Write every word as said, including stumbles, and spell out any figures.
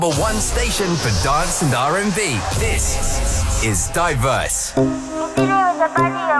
Number one station for dance and R and B. This is Diverse. Mi sirve esa